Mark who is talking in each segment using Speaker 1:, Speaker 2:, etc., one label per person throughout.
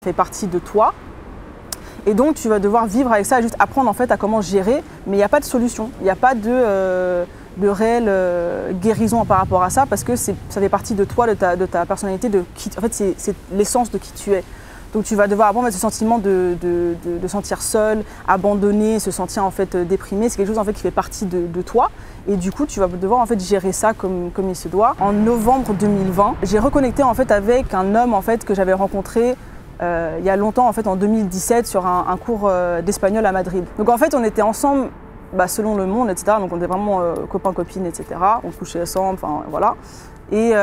Speaker 1: fait partie de toi. Et donc tu vas devoir vivre avec ça, juste apprendre en fait à comment gérer, mais il n'y a pas de solution, il n'y a pas de réelle guérison par rapport à ça, parce que ça fait partie de toi, de ta personnalité, en fait c'est l'essence de qui tu es. Donc tu vas devoir apprendre ce sentiment de sentir seul, abandonné, se sentir en fait déprimé, c'est quelque chose en fait qui fait partie de toi. Et du coup tu vas devoir en fait gérer ça comme il se doit. En novembre 2020, j'ai reconnecté en fait avec un homme en fait que j'avais rencontré il y a longtemps, en fait, en 2017, sur un cours d'espagnol à Madrid. Donc en fait, on était ensemble selon le monde, etc. Donc on était vraiment copains-copines, etc. On couchait ensemble, enfin voilà. Et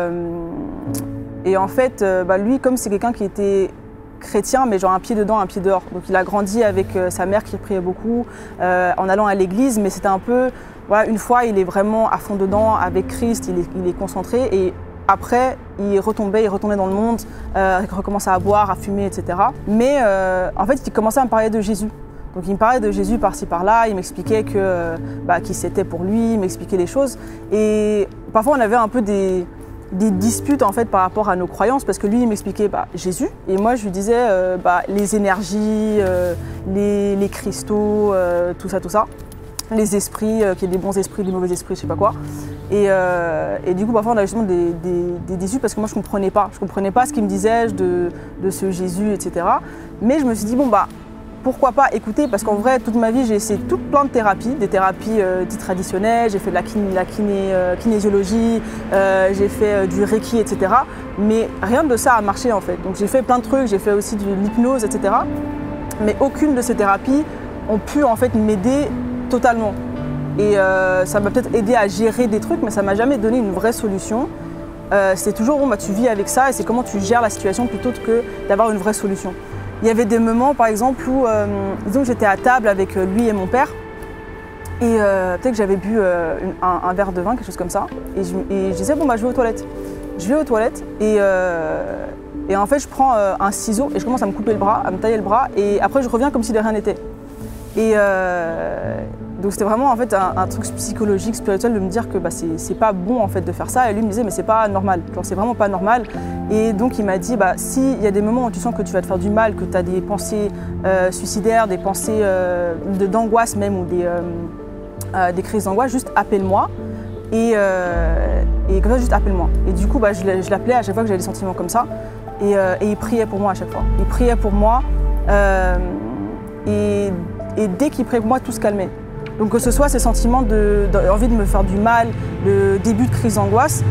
Speaker 1: en fait, lui, comme c'est quelqu'un qui était chrétien, mais genre un pied dedans, un pied dehors. Donc il a grandi avec sa mère qui priait beaucoup, en allant à l'église, mais c'était un peu, voilà, une fois, il est vraiment à fond dedans avec Christ, il est concentré, et après, il retombait dans le monde, il recommençait à boire, à fumer, etc. Mais en fait, il commençait à me parler de Jésus. Donc il me parlait de Jésus par-ci par-là, il m'expliquait qui c'était pour lui, il m'expliquait les choses. Et parfois, on avait un peu des disputes en fait par rapport à nos croyances, parce que lui, il m'expliquait Jésus, et moi, je lui disais les énergies, les cristaux, tout ça. Les esprits, qu'il y ait des bons esprits, des mauvais esprits, je sais pas quoi. Et du coup, parfois, on avait justement des disputes parce que moi, je comprenais pas. Je comprenais pas ce qu'il me disait de ce Jésus, etc. Mais je me suis dit, pourquoi pas écouter, parce qu'en vrai, toute ma vie, j'ai essayé plein de thérapies, des thérapies dites traditionnelles, j'ai fait de la kinésiologie, j'ai fait du Reiki, etc. Mais rien de ça a marché, en fait. Donc, j'ai fait plein de trucs, j'ai fait aussi de l'hypnose, etc. Mais aucune de ces thérapies ont pu, en fait, m'aider totalement. Et ça m'a peut-être aidé à gérer des trucs, mais ça m'a jamais donné une vraie solution. C'est toujours, tu vis avec ça et c'est comment tu gères la situation plutôt que d'avoir une vraie solution. Il y avait des moments, par exemple, où disons que j'étais à table avec lui et mon père, et peut-être que j'avais bu un verre de vin, quelque chose comme ça, et je disais, je vais aux toilettes. Je vais aux toilettes, et en fait, je prends un ciseau et je commence à me couper le bras, à me tailler le bras, et après, je reviens comme si de rien n'était. Et donc c'était vraiment en fait un truc psychologique, spirituel, de me dire que c'est pas bon en fait de faire ça. Et lui me disait mais c'est pas normal, genre c'est vraiment pas normal. Et donc il m'a dit s'il y a des moments où tu sens que tu vas te faire du mal, que tu as des pensées suicidaires, des pensées d'angoisse même, ou des crises d'angoisse, juste appelle-moi. Et comme ça, juste appelle-moi. Et du coup je l'appelais à chaque fois que j'avais des sentiments comme ça. Et il priait pour moi à chaque fois. Il priait pour moi. Et dès qu'il priait pour moi, tout se calmait. Donc que ce soit ces sentiments d'envie de me faire du mal, le début de crise d'angoisse,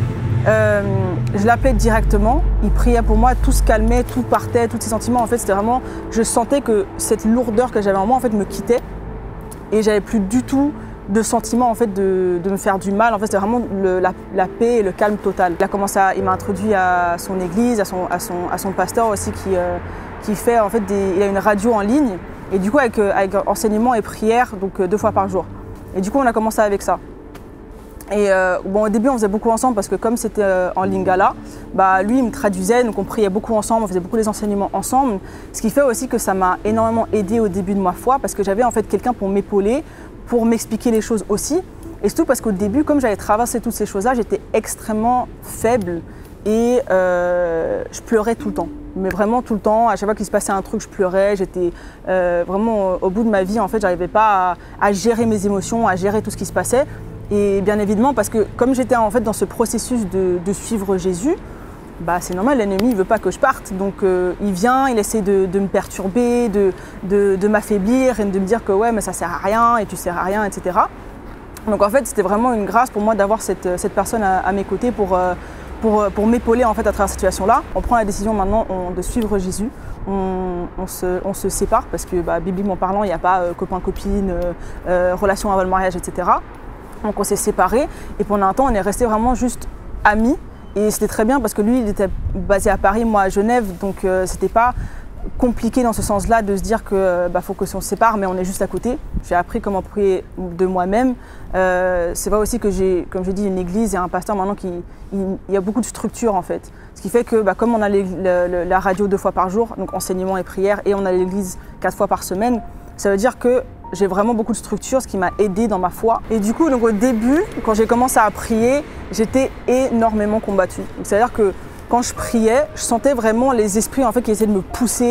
Speaker 1: je l'appelais directement, il priait pour moi, tout se calmait, tout partait, tous ces sentiments, en fait, c'était vraiment, je sentais que cette lourdeur que j'avais en moi, en fait, me quittait, et j'avais plus du tout de sentiment, en fait, de me faire du mal. En fait, c'était vraiment la paix et le calme total. Il m'a introduit à son église, à son pasteur aussi, qui fait, en fait, il a une radio en ligne. Et du coup, avec enseignement et prière, donc 2 fois par jour. Et du coup, on a commencé avec ça. Et au début, on faisait beaucoup ensemble parce que comme c'était en lingala, lui, il me traduisait, donc on priait beaucoup ensemble, on faisait beaucoup les enseignements ensemble. Ce qui fait aussi que ça m'a énormément aidé au début de ma foi, parce que j'avais en fait quelqu'un pour m'épauler, pour m'expliquer les choses aussi. Et surtout parce qu'au début, comme j'avais traversé toutes ces choses-là, j'étais extrêmement faible et je pleurais tout le temps. Mais vraiment tout le temps, à chaque fois qu'il se passait un truc, je pleurais. J'étais vraiment au bout de ma vie, en fait, j'arrivais pas à gérer mes émotions, à gérer tout ce qui se passait. Et bien évidemment, parce que comme j'étais en fait dans ce processus de suivre Jésus, c'est normal, l'ennemi ne veut pas que je parte. Donc il vient, il essaie de me perturber, de m'affaiblir et de me dire que ouais, mais ça sert à rien et tu sers à rien, etc. Donc en fait, c'était vraiment une grâce pour moi d'avoir cette personne à mes côtés pour m'épauler en fait à travers cette situation-là. On prend la décision maintenant de suivre Jésus. On se sépare parce que bibliquement parlant, il n'y a pas copain-copine, relation avant le mariage, etc. Donc on s'est séparés et pendant un temps, on est restés vraiment juste amis. Et c'était très bien parce que lui, il était basé à Paris, moi à Genève, donc c'était pas compliqué dans ce sens-là de se dire que faut que on se sépare, mais on est juste à côté. J'ai appris comment prier de moi-même. C'est vrai aussi que j'ai, comme je dis, une église et un pasteur maintenant il y a beaucoup de structure en fait. Ce qui fait que comme on a la radio 2 fois par jour, donc enseignement et prière, et on a l'église 4 fois par semaine, ça veut dire que j'ai vraiment beaucoup de structure, ce qui m'a aidée dans ma foi. Et du coup, donc au début, quand j'ai commencé à prier, j'étais énormément combattue. C'est-à-dire que quand je priais, je sentais vraiment les esprits en fait qui essayaient de me pousser